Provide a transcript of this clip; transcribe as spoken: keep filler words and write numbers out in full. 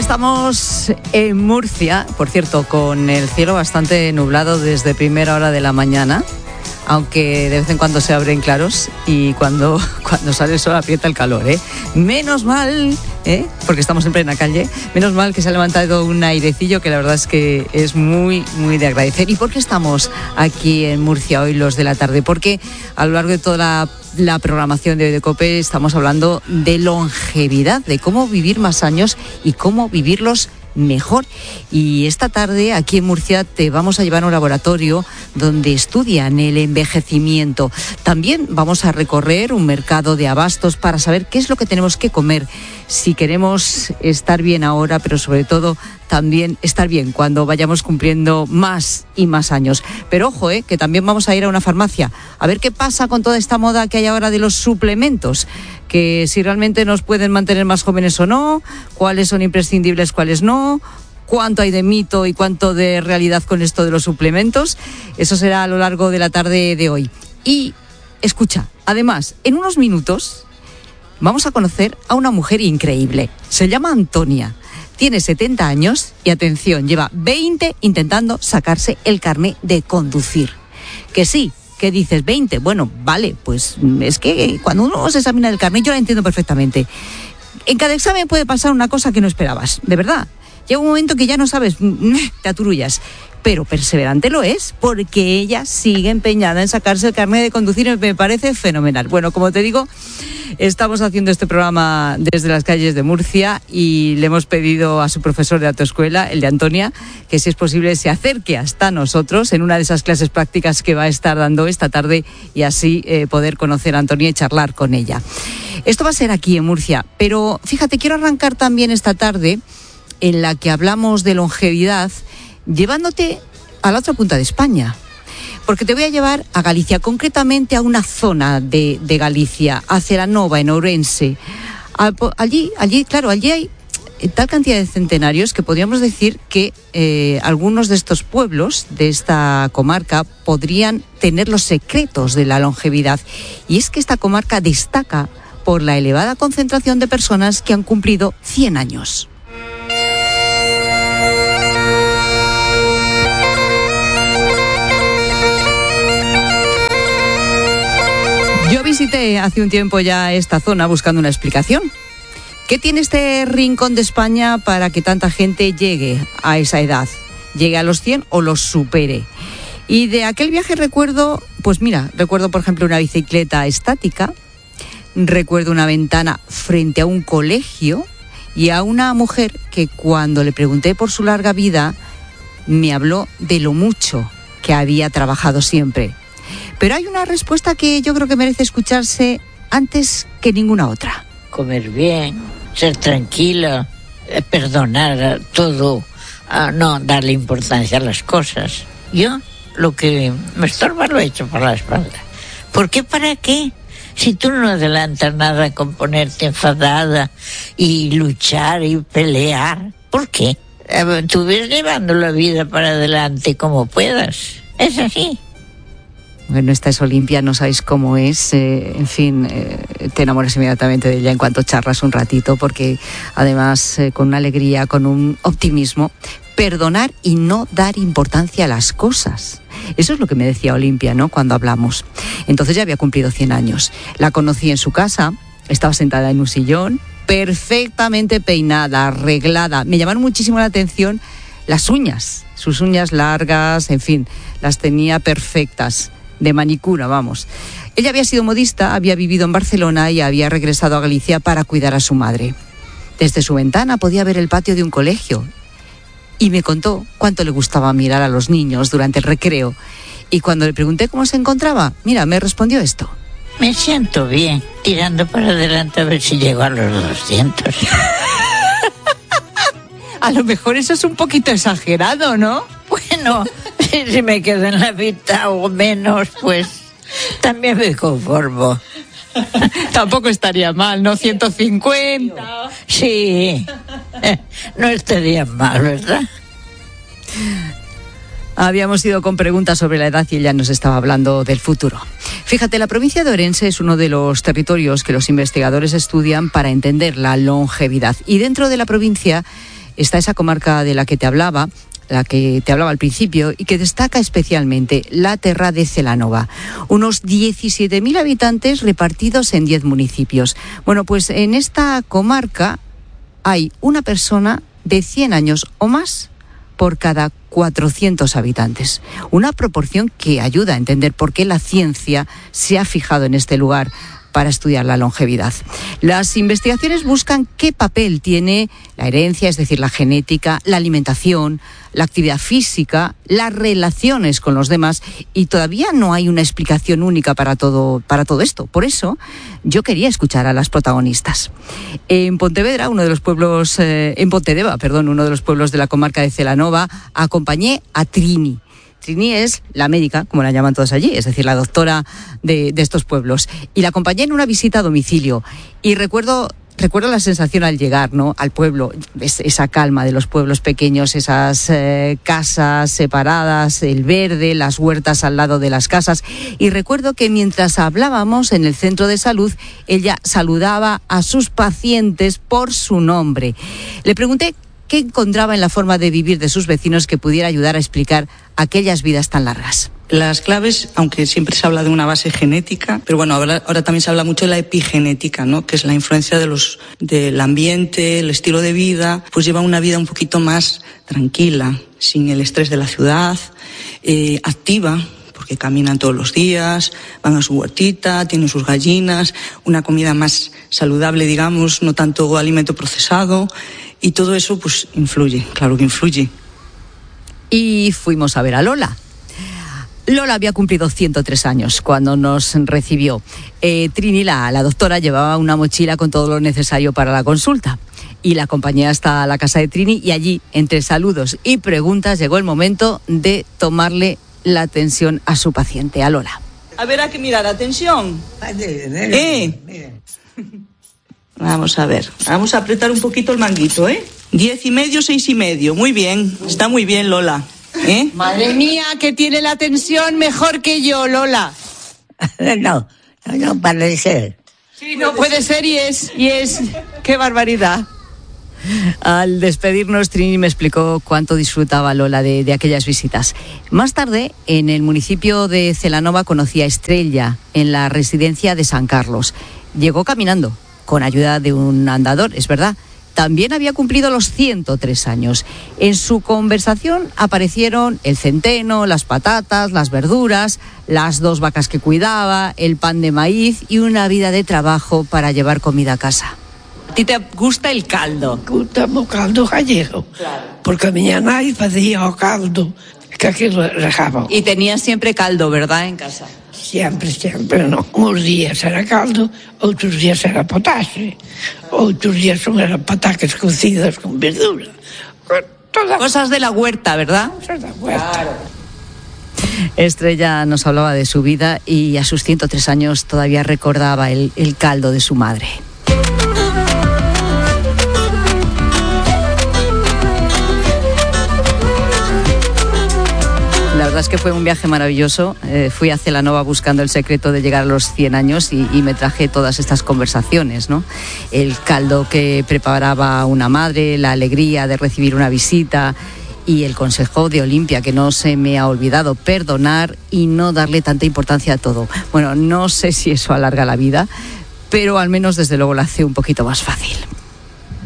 estamos en Murcia, por cierto, con el cielo bastante nublado desde primera hora de la mañana, aunque de vez en cuando se abren claros y cuando, cuando sale el sol aprieta el calor, ¿eh? Menos mal, ¿eh? Porque estamos en plena calle, menos mal que se ha levantado un airecillo que la verdad es que es muy, muy de agradecer. ¿Y por qué estamos aquí en Murcia hoy los de la tarde? Porque a lo largo de toda la, la programación de hoy de COPE estamos hablando de longevidad, de cómo vivir más años y cómo vivirlos mejor. Y esta tarde aquí en Murcia te vamos a llevar a un laboratorio donde estudian el envejecimiento. También vamos a recorrer un mercado de abastos para saber qué es lo que tenemos que comer si queremos estar bien ahora, pero sobre todo también estar bien cuando vayamos cumpliendo más y más años. Pero ojo, eh, que también vamos a ir a una farmacia a ver qué pasa con toda esta moda que hay ahora de los suplementos, que si realmente nos pueden mantener más jóvenes o no, cuáles son imprescindibles, cuáles no, cuánto hay de mito y cuánto de realidad con esto de los suplementos. Eso será a lo largo de la tarde de hoy. Y escucha, además, en unos minutos vamos a conocer a una mujer increíble. Se llama Antonia. Tiene setenta años y, atención, lleva veinte intentando sacarse el carné de conducir. Que sí, ¿qué dices? veinte. Bueno, vale, pues es que cuando uno se examina el carné, yo la entiendo perfectamente. En cada examen puede pasar una cosa que no esperabas, de verdad. Llega un momento que ya no sabes, te aturullas. Pero perseverante lo es, porque ella sigue empeñada en sacarse el carnet de conducir y me parece fenomenal. Bueno, como te digo, estamos haciendo este programa desde las calles de Murcia y le hemos pedido a su profesor de autoescuela, el de Antonia, que si es posible se acerque hasta nosotros en una de esas clases prácticas que va a estar dando esta tarde y así eh, poder conocer a Antonia y charlar con ella. Esto va a ser aquí en Murcia, pero fíjate, quiero arrancar también esta tarde en la que hablamos de longevidad, llevándote a la otra punta de España, porque te voy a llevar a Galicia, concretamente a una zona de, de Galicia, a Celanova, en Ourense. Allí, allí, claro, allí hay tal cantidad de centenarios que podríamos decir que eh, algunos de estos pueblos de esta comarca podrían tener los secretos de la longevidad. Y es que esta comarca destaca por la elevada concentración de personas que han cumplido cien años. Yo visité hace un tiempo ya esta zona buscando una explicación. ¿Qué tiene este rincón de España para que tanta gente llegue a esa edad? Llegue a los cien o los supere. Y de aquel viaje recuerdo, pues mira, recuerdo por ejemplo una bicicleta estática, recuerdo una ventana frente a un colegio y a una mujer que cuando le pregunté por su larga vida me habló de lo mucho que había trabajado siempre. Pero hay una respuesta que yo creo que merece escucharse antes que ninguna otra. Comer bien, ser tranquila, perdonar todo, no darle importancia a las cosas. Yo lo que me estorba lo he hecho por la espalda. ¿Por qué? ¿Para qué? Si tú no adelantas nada con ponerte enfadada y luchar y pelear, ¿por qué? Tú ves llevando la vida para adelante como puedas. Es así. Bueno, esta es Olimpia, no sabéis cómo es, eh, en fin, eh, te enamoras inmediatamente de ella en cuanto charlas un ratito, porque además eh, con una alegría, con un optimismo, perdonar y no dar importancia a las cosas. Eso es lo que me decía Olimpia, ¿no?, cuando hablamos. Entonces ya había cumplido cien años. La conocí en su casa, estaba sentada en un sillón, perfectamente peinada, arreglada. Me llamaron muchísimo la atención las uñas, sus uñas largas, en fin, las tenía perfectas. De manicura, vamos. Ella había sido modista, había vivido en Barcelona y había regresado a Galicia para cuidar a su madre. Desde su ventana podía ver el patio de un colegio y me contó cuánto le gustaba mirar a los niños durante el recreo. Y cuando le pregunté cómo se encontraba, mira, me respondió esto. Me siento bien, tirando para adelante a ver si llego a los doscientos. A lo mejor eso es un poquito exagerado, ¿no? Bueno, si me quedo en la mitad o menos, pues también me conformo. Tampoco estaría mal, ¿no? ciento cincuenta. Sí, no estaría mal, ¿verdad? Habíamos ido con preguntas sobre la edad y ella nos estaba hablando del futuro. Fíjate, la provincia de Ourense es uno de los territorios que los investigadores estudian para entender la longevidad. Y dentro de la provincia está esa comarca de la que te hablaba, la que te hablaba al principio, y que destaca especialmente la Terra de Celanova. Unos diecisiete mil habitantes repartidos en diez municipios. Bueno, pues en esta comarca hay una persona de cien años o más por cada cuatrocientos habitantes. Una proporción que ayuda a entender por qué la ciencia se ha fijado en este lugar para estudiar la longevidad. Las investigaciones buscan qué papel tiene la herencia, es decir, la genética, la alimentación, la actividad física, las relaciones con los demás, y todavía no hay una explicación única para todo, para todo esto. Por eso yo quería escuchar a las protagonistas. En Pontevedra, uno de los pueblos, eh, en Pontedeva, perdón, uno de los pueblos de la comarca de Celanova, acompañé a Trini. Trini es la médica, como la llaman todos allí, es decir, la doctora de, de estos pueblos. Y la acompañé en una visita a domicilio. Y recuerdo, recuerdo la sensación al llegar, ¿no?, al pueblo, es, esa calma de los pueblos pequeños, esas eh, casas separadas, el verde, las huertas al lado de las casas. Y recuerdo que mientras hablábamos en el centro de salud, ella saludaba a sus pacientes por su nombre. Le pregunté qué encontraba en la forma de vivir de sus vecinos que pudiera ayudar a explicar aquellas vidas tan largas. Las claves, aunque siempre se habla de una base genética, pero bueno, ahora, ahora también se habla mucho de la epigenética, ¿no?, que es la influencia de los, del ambiente, el estilo de vida, pues lleva una vida un poquito más tranquila, sin el estrés de la ciudad, eh, activa, porque caminan todos los días, van a su huertita, tienen sus gallinas, una comida más saludable, digamos, no tanto alimento procesado. Y todo eso, pues, influye, claro que influye. Y fuimos a ver a Lola. Lola había cumplido ciento tres años cuando nos recibió. Eh, Trini, la, la doctora, llevaba una mochila con todo lo necesario para la consulta. Y la acompañé hasta la casa de Trini, y allí, entre saludos y preguntas, llegó el momento de tomarle la atención a su paciente, a Lola. A ver, hay que mirar, atención. ¿Eh? Vamos a ver, vamos a apretar un poquito el manguito, ¿eh? Diez y medio, seis y medio, muy bien, está muy bien, Lola, ¿eh? Madre mía, que tiene la tensión mejor que yo, Lola. No, no, no puede ser. Sí, no puede ser y es, y es, qué barbaridad. Al despedirnos, Trini me explicó cuánto disfrutaba Lola de, de aquellas visitas. Más tarde, en el municipio de Celanova, conocí a Estrella en la residencia de San Carlos. Llegó caminando, con ayuda de un andador, es verdad. También había cumplido los ciento tres años. En su conversación aparecieron el centeno, las patatas, las verduras, las dos vacas que cuidaba, el pan de maíz y una vida de trabajo para llevar comida a casa. ¿A ti te gusta el caldo? Gusta o caldo gallego, claro. Porque a miña nai facía o caldo que aquilo rejaba. Y tenías siempre caldo, ¿verdad, en casa? Sempre, sempre, non. Uns días era caldo, outros días era potaxe, outros días son eran pataques cocidas con verdura. Todas cosas de la huerta, ¿verdad? Cosas de la huerta. Claro. Estrella nos hablaba de su vida y a sus ciento tres años todavía recordaba el, el caldo de su madre. La verdad es que fue un viaje maravilloso. Eh, fui a Celanova buscando el secreto de llegar a los cien años y, y me traje todas estas conversaciones, ¿no? El caldo que preparaba una madre, la alegría de recibir una visita y el consejo de Olimpia, que no se me ha olvidado: perdonar y no darle tanta importancia a todo. Bueno, no sé si eso alarga la vida, pero al menos desde luego la hace un poquito más fácil.